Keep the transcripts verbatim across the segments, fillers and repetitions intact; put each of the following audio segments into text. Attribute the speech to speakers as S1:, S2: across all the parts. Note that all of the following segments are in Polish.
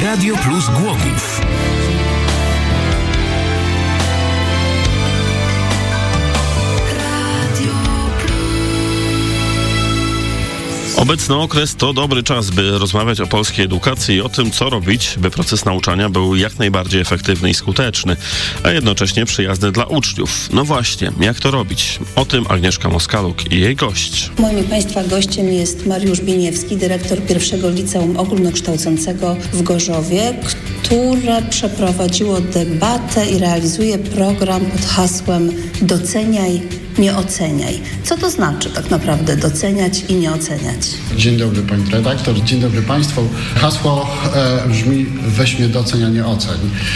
S1: Radio Plus Głogów.
S2: Obecny okres to dobry czas, by rozmawiać o polskiej edukacji i o tym, co robić, by proces nauczania był jak najbardziej efektywny i skuteczny, a jednocześnie przyjazny dla uczniów. No właśnie, jak to robić? O tym Agnieszka Moskaluk i jej gość.
S3: Moim Państwa gościem jest Mariusz Biniewski, dyrektor pierwszego liceum ogólnokształcącego w Gorzowie, które przeprowadziło debatę i realizuje program pod hasłem Doceniaj, nie oceniaj. Co to znaczy tak naprawdę doceniać i nie oceniać?
S4: Dzień dobry pani redaktor, dzień dobry państwu. Hasło e, brzmi weź mnie doceń, a nie oceń.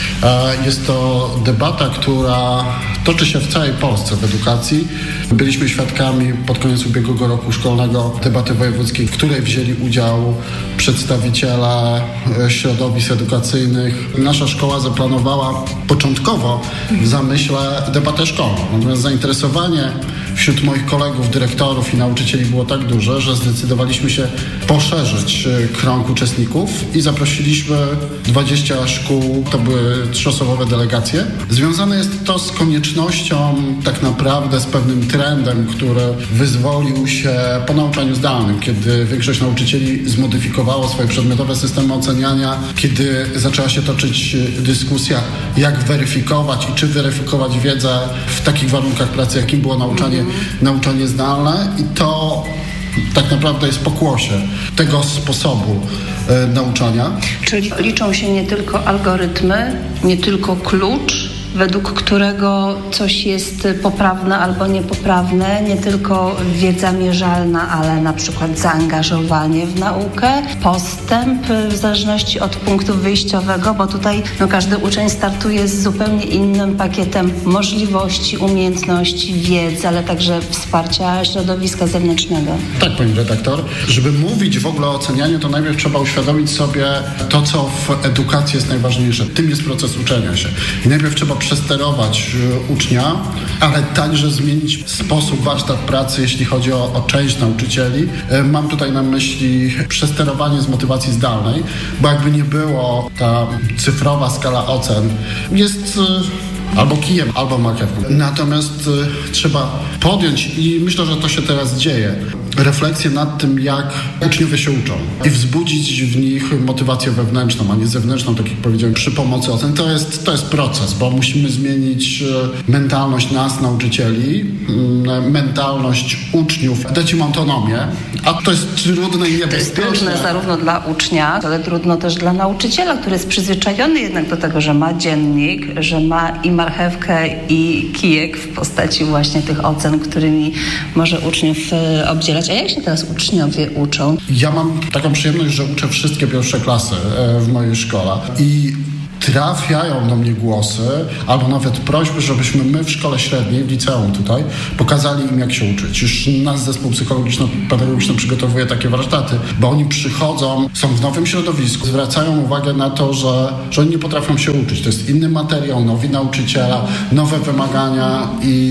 S4: E, jest to debata, która toczy się w całej Polsce w edukacji. Byliśmy świadkami pod koniec ubiegłego roku szkolnego debaty wojewódzkiej, w której wzięli udział przedstawiciele środowisk edukacyjnych. Nasza szkoła zaplanowała początkowo w zamyśle debatę szkolną. Natomiast zainteresowanie wśród moich kolegów, dyrektorów i nauczycieli było tak duże, że zdecydowaliśmy się poszerzyć krąg uczestników i zaprosiliśmy dwadzieścia szkół, to były trzyosobowe delegacje. Związane jest to z koniecznością, tak naprawdę z pewnym trendem, który wyzwolił się po nauczaniu zdalnym, kiedy większość nauczycieli zmodyfikowało swoje przedmiotowe systemy oceniania, kiedy zaczęła się toczyć dyskusja, jak weryfikować i czy weryfikować wiedzę w takich warunkach pracy, jakim było nauczanie, nauczanie zdalne, i to tak naprawdę jest pokłosie tego sposobu e, nauczania.
S3: Czyli liczą się nie tylko algorytmy, nie tylko klucz, według którego coś jest poprawne albo niepoprawne, nie tylko wiedza mierzalna, ale na przykład zaangażowanie w naukę, postęp w zależności od punktu wyjściowego, bo tutaj no, każdy uczeń startuje z zupełnie innym pakietem możliwości, umiejętności, wiedzy, ale także wsparcia środowiska zewnętrznego.
S4: Tak, pani redaktor. Żeby mówić w ogóle o ocenianiu, to najpierw trzeba uświadomić sobie to, co w edukacji jest najważniejsze. Tym jest proces uczenia się. I najpierw trzeba przesterować ucznia, ale także zmienić sposób, warsztat pracy, jeśli chodzi o, o część nauczycieli. Mam tutaj na myśli przesterowanie z motywacji zdalnej, bo jakby nie było, ta cyfrowa skala ocen jest albo kijem, albo marchewką. Natomiast y, trzeba podjąć, i myślę, że to się teraz dzieje, refleksję nad tym, jak uczniowie się uczą i wzbudzić w nich motywację wewnętrzną, a nie zewnętrzną, tak jak powiedziałem, przy pomocy ocen. To jest, to jest proces, bo musimy zmienić y, mentalność nas, nauczycieli, y, mentalność uczniów, dać im autonomię, a to jest trudne i niebezpieczne.
S3: To jest trudne zarówno dla ucznia, ale trudno też dla nauczyciela, który jest przyzwyczajony jednak do tego, że ma dziennik, że ma i marchewkę, i kijek w postaci właśnie tych ocen, którymi może uczniów y, obdzielać. A jak się teraz uczniowie uczą?
S4: Ja mam taką przyjemność, że uczę wszystkie pierwsze klasy w mojej szkole i trafiają do mnie głosy albo nawet prośby, żebyśmy my w szkole średniej, w liceum tutaj, pokazali im, jak się uczyć. Już nasz zespół psychologiczno-pedagogiczny przygotowuje takie warsztaty, bo oni przychodzą, są w nowym środowisku, zwracają uwagę na to, że, że oni nie potrafią się uczyć. To jest inny materiał, nowi nauczyciele, nowe wymagania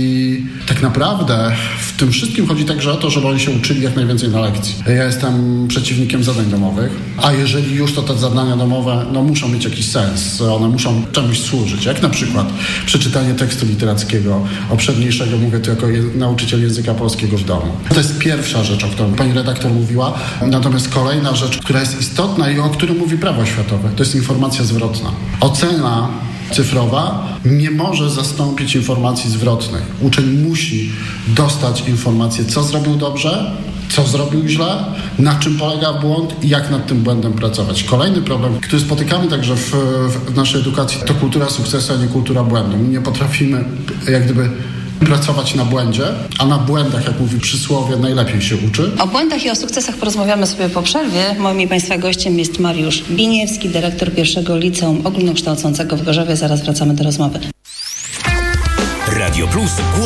S4: i tak naprawdę w tym wszystkim chodzi także o to, żeby oni się uczyli jak najwięcej na lekcji. Ja jestem przeciwnikiem zadań domowych, a jeżeli już, to te zadania domowe no, muszą mieć jakiś sens. One muszą czemuś służyć, jak na przykład przeczytanie tekstu literackiego, obszerniejszego, mówię tu jako je, nauczyciel języka polskiego w domu. To jest pierwsza rzecz, o której pani redaktor mówiła. Natomiast kolejna rzecz, która jest istotna i o której mówi prawo oświatowe, to jest informacja zwrotna. Ocena cyfrowa nie może zastąpić informacji zwrotnej. Uczeń musi dostać informację, co zrobił dobrze, co zrobił źle, na czym polega błąd i jak nad tym błędem pracować. Kolejny problem, który spotykamy także w, w naszej edukacji, to kultura sukcesu, a nie kultura błędu. My nie potrafimy jak gdyby pracować na błędzie, a na błędach, jak mówi przysłowie, najlepiej się uczy.
S3: O błędach i o sukcesach porozmawiamy sobie po przerwie. Moim i Państwa gościem jest Mariusz Biniewski, dyrektor pierwszego liceum ogólnokształcącego w Gorzowie. Zaraz wracamy do rozmowy.
S1: Radio Plus.